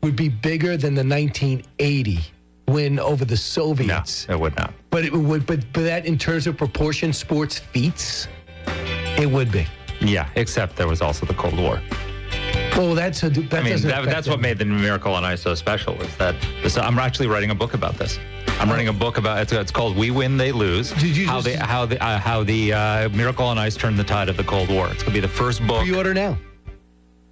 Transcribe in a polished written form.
would be bigger than the 1980 win over the Soviets. No, it would not. But it would. But that, in terms of proportion, sports feats, it would be. Yeah, except there was also the Cold War. Well, that's what made the Miracle on Ice so special. Was that I'm actually writing a book about this. I'm writing a book about it's called "We Win, They Lose." How the Miracle on Ice turned the tide of the Cold War. It's going to be the first book. Pre-order now.